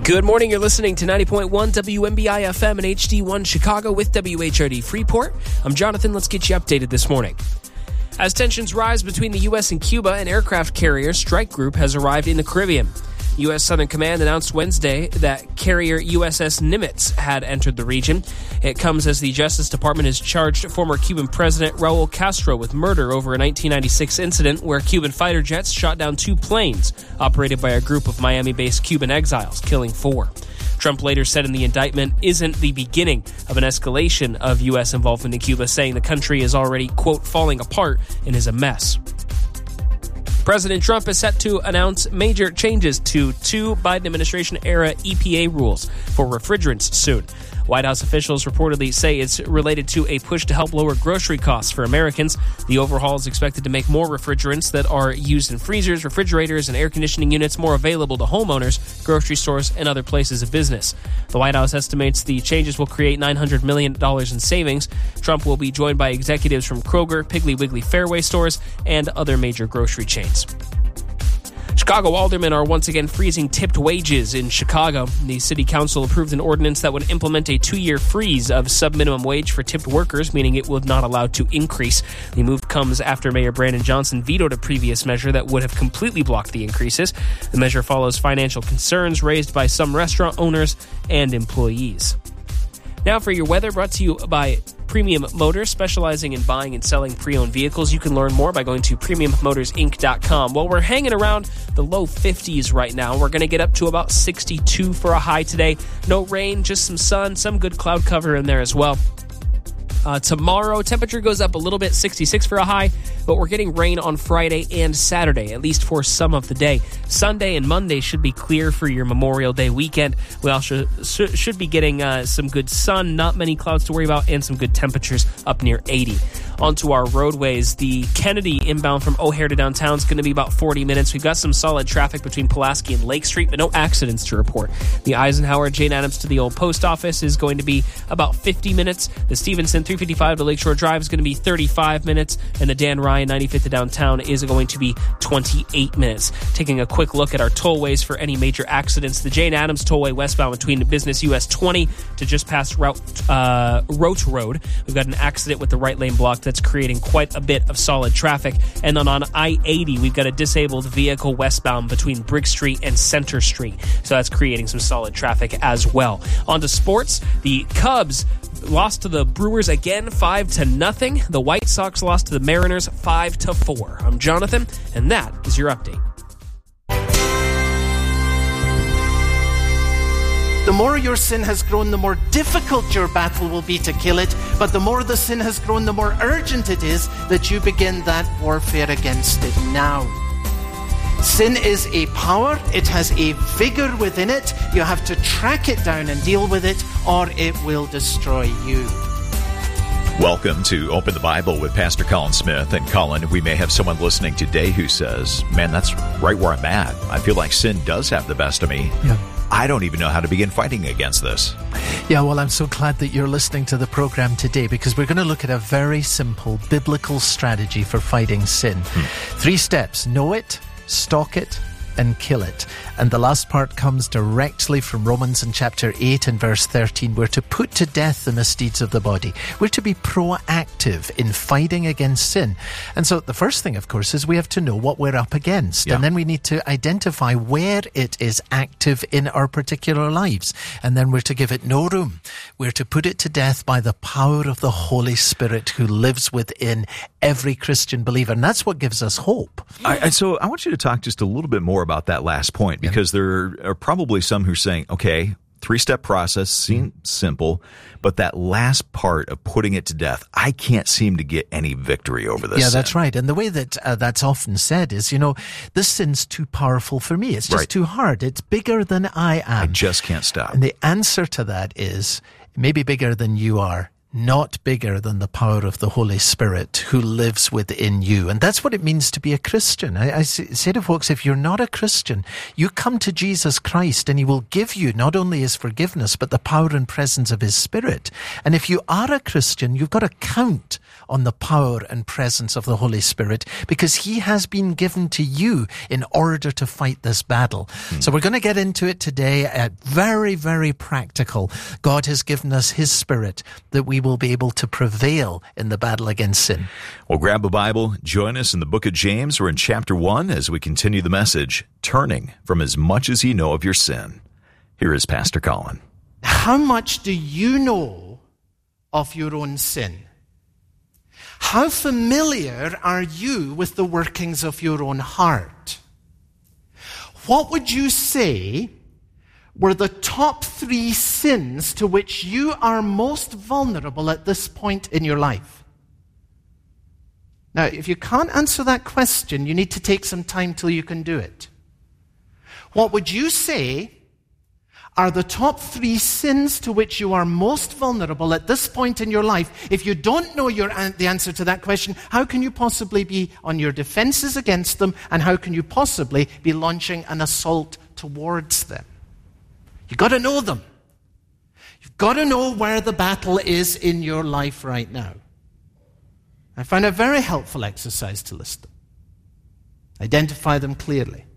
Good morning. You're listening to 90.1 WMBI FM and HD1 Chicago with WHRD Freeport. I'm Jonathan. Let's get you updated this morning. As tensions rise between the U.S. and Cuba, an aircraft carrier strike group has arrived in the Caribbean. U.S. Southern Command announced Wednesday that carrier USS Nimitz had entered the region. It comes as the Justice Department has charged former Cuban President Raul Castro with murder over a 1996 incident where Cuban fighter jets shot down 2 planes operated by a group of Miami-based Cuban exiles, killing 4. Trump later said in the indictment isn't the beginning of an escalation of U.S. involvement in Cuba, saying the country is already, quote, falling apart and is a mess. President Trump is set to announce major changes to 2 Biden administration-era EPA rules for refrigerants soon. White House officials reportedly say it's related to a push to help lower grocery costs for Americans. The overhaul is expected to make more refrigerants that are used in freezers, refrigerators, and air conditioning units more available to homeowners, grocery stores, and other places of business. The White House estimates the changes will create $900 million in savings. Trump will be joined by executives from Kroger, Piggly Wiggly Fairway stores, and other major grocery chains. Chicago aldermen are once again freezing tipped wages in Chicago. The city council approved an ordinance that would implement a 2-year freeze of sub-minimum wage for tipped workers, meaning it was not allowed to increase. The move comes after Mayor Brandon Johnson vetoed a previous measure that would have completely blocked the increases. The measure follows financial concerns raised by some restaurant owners and employees. Now for your weather, brought to you by Premium Motors, specializing in buying and selling pre-owned vehicles. You can learn more by going to PremiumMotorsInc.com. Well, we're hanging around the low 50s right now. We're going to get up to about 62 for a high today. No rain, just some sun, some good cloud cover in there as well. Tomorrow, temperature goes up a little bit, 66 for a high, but we're getting rain on Friday and Saturday, at least for some of the day. Sunday and Monday should be clear for your Memorial Day weekend. We also should be getting some good sun, not many clouds to worry about, and some good temperatures up near 80. Onto our roadways, the Kennedy inbound from O'Hare to downtown is going to be about 40 minutes. We've got some solid traffic between Pulaski and Lake Street, but no accidents to report. The Eisenhower, Jane Addams to the old post office is going to be about 50 minutes. The Stevenson 355 to Lakeshore Drive is going to be 35 minutes, and the Dan Ryan 95th to downtown is going to be 28 minutes. Taking a quick look at our tollways for any major accidents, the Jane Addams tollway westbound between Business US 20 to just past Rote Road. We've got an accident with the right lane blocked that's creating quite a bit of solid traffic. And then on I-80, we've got a disabled vehicle westbound between Brick Street and Center Street. So that's creating some solid traffic as well. On to sports, the Cubs lost to the Brewers again, 5-0. The White Sox lost to the Mariners, 5-4. I'm Jonathan, and that is your update. The more your sin has grown, the more difficult your battle will be to kill it. But the more the sin has grown, the more urgent it is that you begin that warfare against it now. Sin is a power. It has a vigor within it. You have to track it down and deal with it, or it will destroy you. Welcome to Open the Bible with Pastor Colin Smith. And Colin, we may have someone listening today who says, man, that's right where I'm at. I feel like sin does have the best of me. Yeah. I don't even know how to begin fighting against this. Yeah, well, I'm so glad that you're listening to the program today, because we're going to look at a very simple biblical strategy for fighting sin. 3 steps: know it, stalk it, and kill it. And the last part comes directly from Romans in chapter 8 and verse 13. We're to put to death the misdeeds of the body. We're to be proactive in fighting against sin. And so the first thing, of course, is we have to know what we're up against. Yeah. And then we need to identify where it is active in our particular lives. And then we're to give it no room. We're to put it to death by the power of the Holy Spirit who lives within every Christian believer. And that's what gives us hope. So I want you to talk just a little bit more about that last point, because there are probably some who are saying, okay, 3-step process seems simple, but that last part of putting it to death, I can't seem to get any victory over this. Yeah, sin. That's right. And the way that that's often said is, this sin's too powerful for me. It's just too hard. It's bigger than I am. I just can't stop. And the answer to that is, maybe bigger than you are not bigger than the power of the Holy Spirit who lives within you. And that's what it means to be a Christian. I say to folks, if you're not a Christian, you come to Jesus Christ and he will give you not only his forgiveness, but the power and presence of his Spirit. And if you are a Christian, you've got to count on the power and presence of the Holy Spirit, because he has been given to you in order to fight this battle. So we're going to get into it today. Very, very practical. God has given us his Spirit that we will be able to prevail in the battle against sin. Well, grab a Bible, join us in the book of James. We're in chapter 1 as we continue the message, Turning from As Much As You Know of Your Sin. Here is Pastor Colin. How much do you know of your own sin? How familiar are you with the workings of your own heart? What would you say were the top 3 sins to which you are most vulnerable at this point in your life? Now, if you can't answer that question, you need to take some time till you can do it. What would you say are the top 3 sins to which you are most vulnerable at this point in your life? If you don't know the answer to that question, how can you possibly be on your defenses against them, and how can you possibly be launching an assault towards them? You've got to know them. You've got to know where the battle is in your life right now. I find a very helpful exercise to list them. Identify them clearly.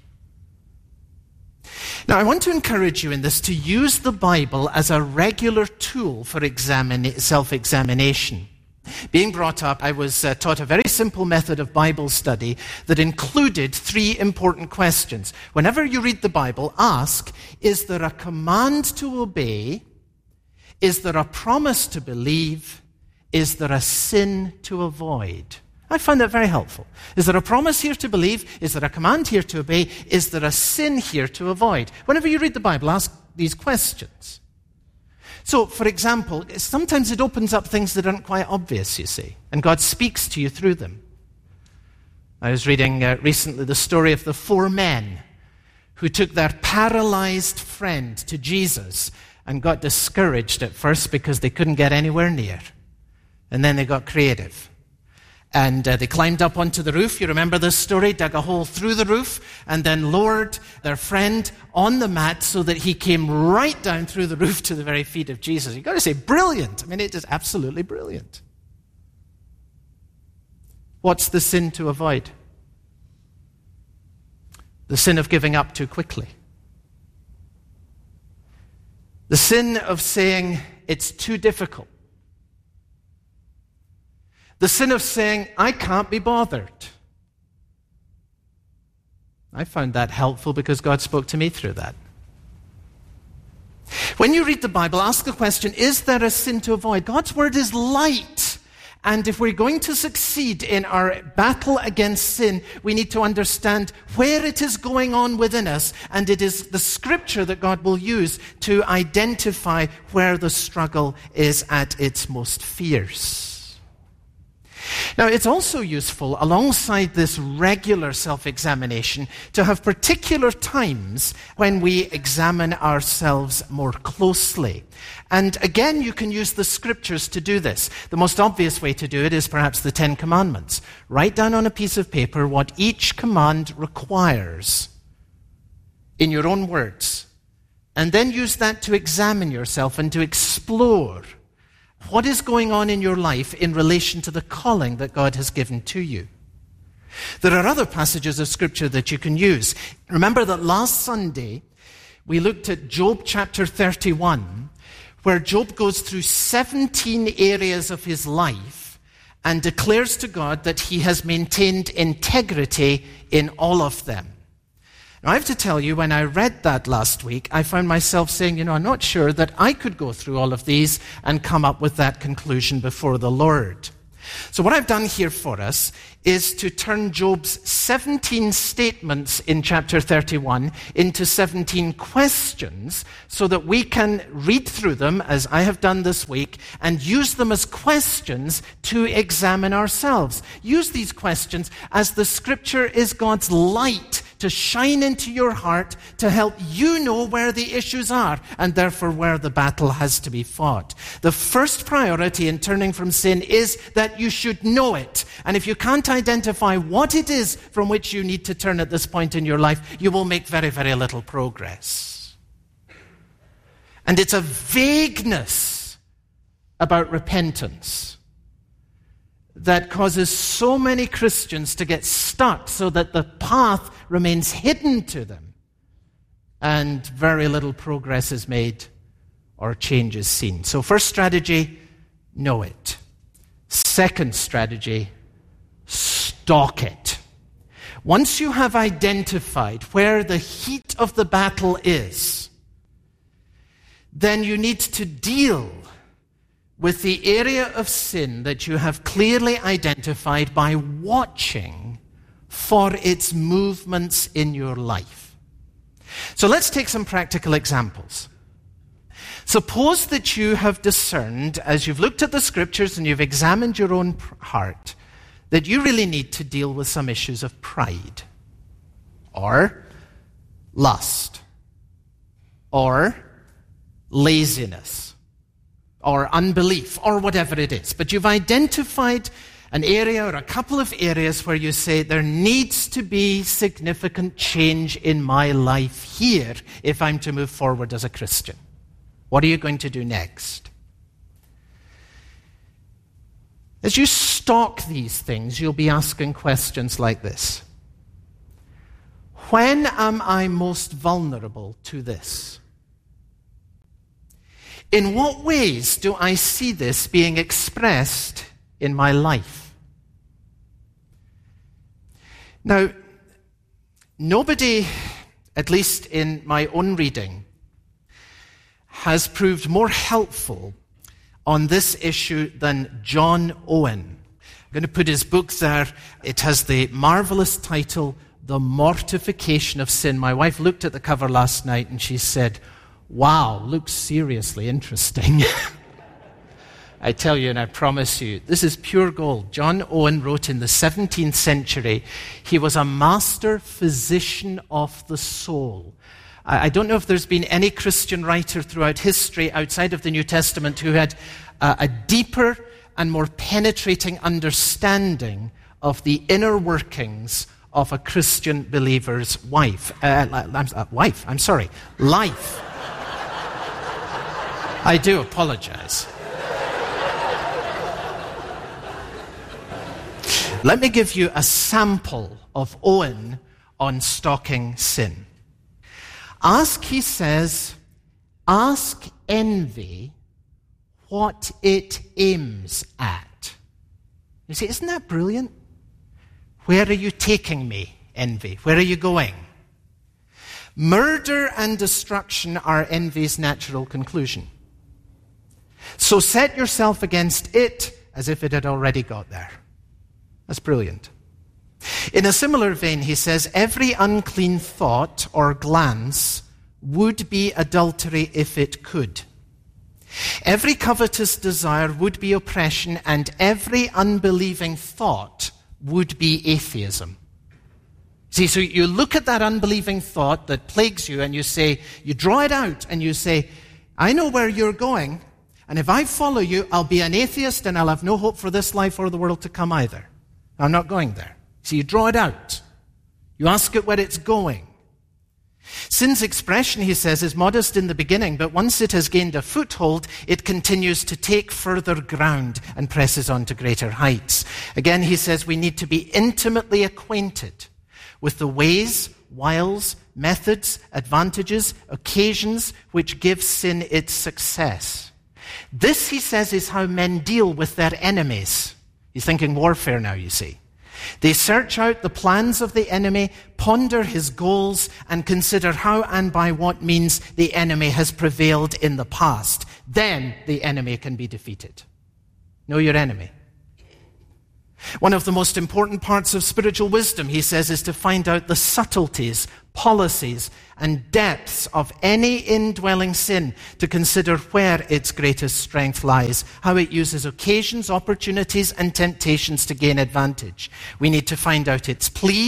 Now, I want to encourage you in this to use the Bible as a regular tool for self-examination. Being brought up, I was taught a very simple method of Bible study that included 3 important questions. Whenever you read the Bible, ask, is there a command to obey? Is there a promise to believe? Is there a sin to avoid? I find that very helpful. Is there a promise here to believe? Is there a command here to obey? Is there a sin here to avoid? Whenever you read the Bible, ask these questions. So, for example, sometimes it opens up things that aren't quite obvious, you see, and God speaks to you through them. I was reading recently the story of the 4 men who took their paralyzed friend to Jesus and got discouraged at first because they couldn't get anywhere near. And then they got creative. And they climbed up onto the roof. You remember this story? Dug a hole through the roof and then lowered their friend on the mat so that he came right down through the roof to the very feet of Jesus. You've got to say, brilliant. I mean, it is absolutely brilliant. What's the sin to avoid? The sin of giving up too quickly. The sin of saying it's too difficult. The sin of saying, I can't be bothered. I found that helpful because God spoke to me through that. When you read the Bible, ask the question, is there a sin to avoid? God's word is light. And if we're going to succeed in our battle against sin, we need to understand where it is going on within us. And it is the scripture that God will use to identify where the struggle is at its most fierce. Now, it's also useful, alongside this regular self-examination, to have particular times when we examine ourselves more closely. And again, you can use the scriptures to do this. The most obvious way to do it is perhaps the 10 Commandments. Write down on a piece of paper what each command requires in your own words. And then use that to examine yourself and to explore what is going on in your life in relation to the calling that God has given to you. There are other passages of Scripture that you can use. Remember that last Sunday, we looked at Job chapter 31, where Job goes through 17 areas of his life and declares to God that he has maintained integrity in all of them. Now, I have to tell you, when I read that last week, I found myself saying, I'm not sure that I could go through all of these and come up with that conclusion before the Lord. So what I've done here for us is to turn Job's 17 statements in chapter 31 into 17 questions so that we can read through them, as I have done this week, and use them as questions to examine ourselves. Use these questions as the scripture is God's light to shine into your heart to help you know where the issues are and therefore where the battle has to be fought. The first priority in turning from sin is that you should know it. And if you can't identify what it is from which you need to turn at this point in your life, you will make very, very little progress. And it's a vagueness about repentance that causes so many Christians to get stuck so that the path remains hidden to them and very little progress is made or change is seen. So first strategy, know it. Second strategy, stalk it. Once you have identified where the heat of the battle is, then you need to deal with the area of sin that you have clearly identified by watching for its movements in your life. So let's take some practical examples. Suppose that you have discerned, as you've looked at the scriptures and you've examined your own heart, that you really need to deal with some issues of pride, or lust, or laziness, or unbelief, or whatever it is. But you've identified an area or a couple of areas where you say there needs to be significant change in my life here if I'm to move forward as a Christian. What are you going to do next? As you stalk these things, you'll be asking questions like this. When am I most vulnerable to this? In what ways do I see this being expressed in my life? Now, nobody, at least in my own reading, has proved more helpful on this issue than John Owen. I'm going to put his book there. It has the marvelous title, The Mortification of Sin. My wife looked at the cover last night and she said, "Wow, looks seriously interesting." I tell you and I promise you, this is pure gold. John Owen wrote in the 17th century. He was a master physician of the soul. I don't know if there's been any Christian writer throughout history outside of the New Testament who had a deeper and more penetrating understanding of the inner workings of a Christian believer's life. I do apologize. Let me give you a sample of Owen on stalking sin. He says, ask envy what it aims at. You say, isn't that brilliant? Where are you taking me, envy? Where are you going? Murder and destruction are envy's natural conclusion. So set yourself against it as if it had already got there. That's brilliant. In a similar vein, he says, every unclean thought or glance would be adultery if it could. Every covetous desire would be oppression, and every unbelieving thought would be atheism. See, so you look at that unbelieving thought that plagues you and you say, you draw it out and you say, I know where you're going, and if I follow you, I'll be an atheist and I'll have no hope for this life or the world to come either. I'm not going there. So you draw it out. You ask it where it's going. Sin's expression, he says, is modest in the beginning, but once it has gained a foothold, it continues to take further ground and presses on to greater heights. Again, he says we need to be intimately acquainted with the ways, wiles, methods, advantages, occasions which give sin its success. This, he says, is how men deal with their enemies. He's thinking warfare now, you see. They search out the plans of the enemy, ponder his goals, and consider how and by what means the enemy has prevailed in the past. Then the enemy can be defeated. Know your enemy. One of the most important parts of spiritual wisdom, he says, is to find out the subtleties, policies, and depths of any indwelling sin, to consider where its greatest strength lies, how it uses occasions, opportunities, and temptations to gain advantage. We need to find out its pleas,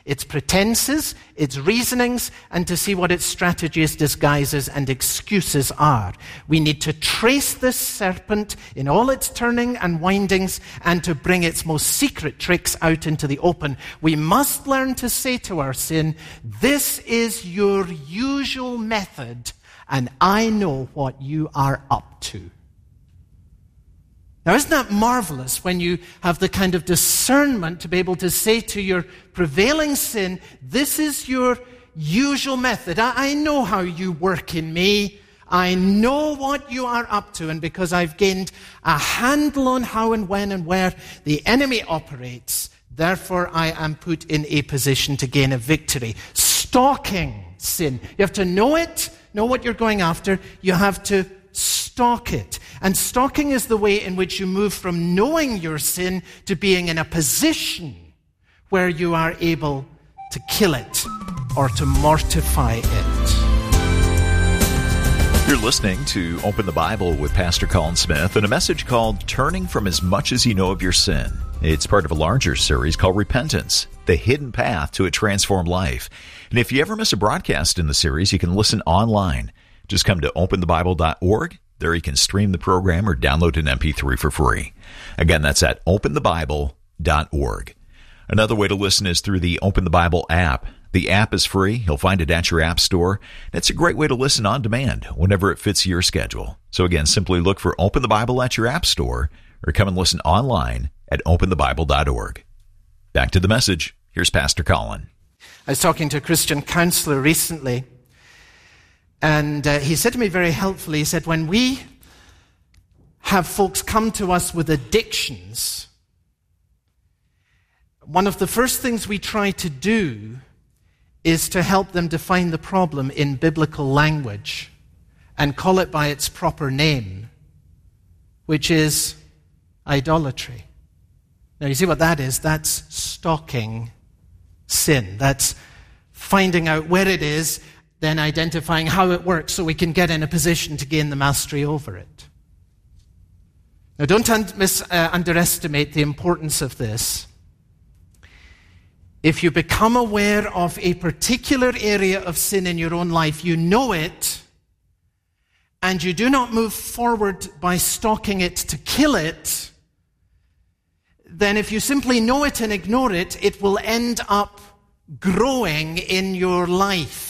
its pretenses, its reasonings, and to see what its strategies, disguises, and excuses are. We need to trace this serpent in all its turning and windings and to bring its most secret tricks out into the open. We must learn to say to our sin, this is your usual method, and I know what you are up to. Now, isn't that marvelous when you have the kind of discernment to be able to say to your prevailing sin, this is your usual method. I know how you work in me. I know what you are up to. And because I've gained a handle on how and when and where the enemy operates, therefore I am put in a position to gain a victory. Stalking sin. You have to know it, know what you're going after. You have to stalk it. And stalking is the way in which you move from knowing your sin to being in a position where you are able to kill it or to mortify it. You're listening to Open the Bible with Pastor Colin Smith and a message called Turning from As Much As You Know of Your Sin. It's part of a larger series called Repentance, the hidden path to a transformed life. And if you ever miss a broadcast in the series, you can listen online. Just come to openthebible.org. There you can stream the program or download an MP3 for free. Again, that's at openthebible.org. Another way to listen is through the Open the Bible app. The app is free. You'll find it at your app store. It's a great way to listen on demand whenever it fits your schedule. So again, simply look for Open the Bible at your app store or come and listen online at openthebible.org. Back to the message. Here's Pastor Colin. I was talking to a Christian counselor recently, and he said to me very helpfully, he said, when we have folks come to us with addictions, one of the first things we try to do is to help them define the problem in biblical language and call it by its proper name, which is idolatry. Now, you see what that is? That's stalking sin. That's finding out where it is, then identifying how it works so we can get in a position to gain the mastery over it. Now, don't underestimate the importance of this. If you become aware of a particular area of sin in your own life, you know it, and you do not move forward by stalking it to kill it, then if you simply know it and ignore it, it will end up growing in your life.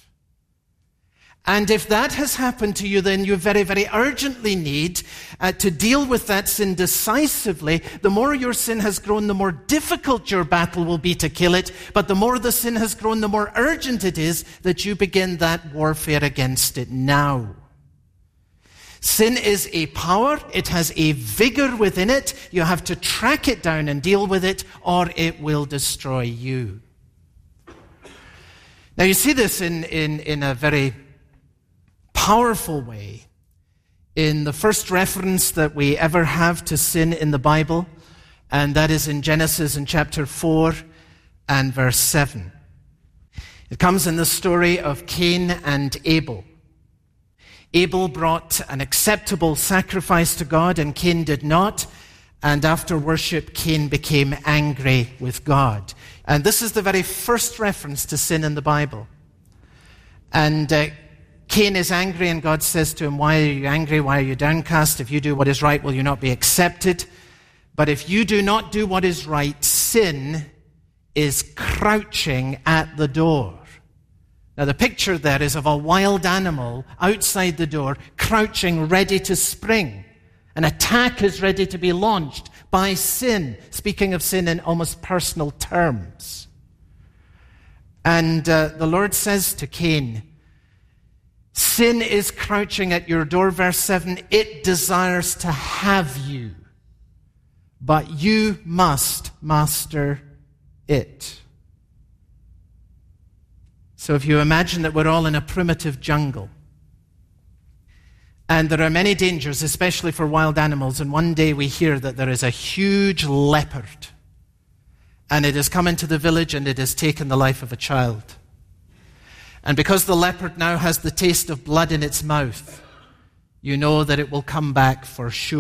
And if that has happened to you, then you very, very urgently need to deal with that sin decisively. The more your sin has grown, the more difficult your battle will be to kill it. But the more the sin has grown, the more urgent it is that you begin that warfare against it now. Sin is a power. It has a vigor within it. You have to track it down and deal with it, or it will destroy you. Now, you see this in a very powerful way in the first reference that we ever have to sin in the Bible, and that is in Genesis in chapter 4 and verse 7. It comes in the story of Cain and Abel. Abel brought an acceptable sacrifice to God, and Cain did not. And after worship, Cain became angry with God. And this is the very first reference to sin in the Bible. And Cain is angry, and God says to him, why are you angry? Why are you downcast? If you do what is right, will you not be accepted? But if you do not do what is right, sin is crouching at the door. Now, the picture there is of a wild animal outside the door, crouching, ready to spring. An attack is ready to be launched by sin, speaking of sin in almost personal terms. And the Lord says to Cain, sin is crouching at your door, verse 7. It desires to have you, but you must master it. So if you imagine that we're all in a primitive jungle, and there are many dangers, especially for wild animals, and one day we hear that there is a huge leopard, and it has come into the village and it has taken the life of a child. And because the leopard now has the taste of blood in its mouth, you know that it will come back for sure.